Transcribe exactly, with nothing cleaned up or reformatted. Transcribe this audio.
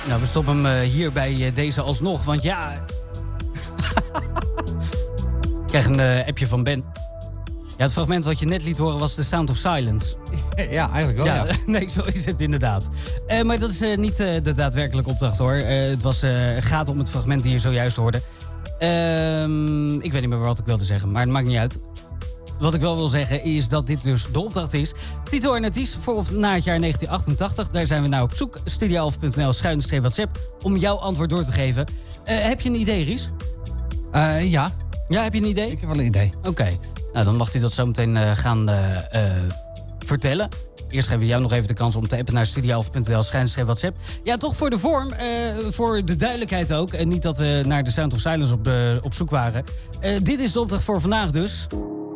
Nou, we stoppen hem uh, hier bij uh, deze alsnog, want ja... Ik krijg een uh, appje van Ben. Ja, het fragment wat je net liet horen was The Sound of Silence. Ja, eigenlijk wel, ja. ja. Nee, zo is het inderdaad. Uh, maar dat is uh, niet uh, de daadwerkelijke opdracht, hoor. Uh, het was, uh, gaat om het fragment die je zojuist hoorde. Uh, ik weet niet meer wat ik wilde zeggen, maar het maakt niet uit. Wat ik wel wil zeggen is dat dit dus de opdracht is. Tito en Artiest voor of na het jaar negentien achtentachtig. Daar zijn we nou op zoek. studio elf punt n l schuine streep WhatsApp om jouw antwoord door te geven. Uh, heb je een idee, Ries? Uh, ja. Ja, heb je een idee? Ik heb wel een idee. Oké. Okay. Nou, dan mag hij dat zo meteen uh, gaan uh, uh, vertellen. Eerst geven we jou nog even de kans om te appen naar studio elf punt n l schuine streep WhatsApp. Ja, toch voor de vorm. Uh, voor de duidelijkheid ook. En niet dat we naar de Sound of Silence op, uh, op zoek waren. Uh, dit is de opdracht voor vandaag dus.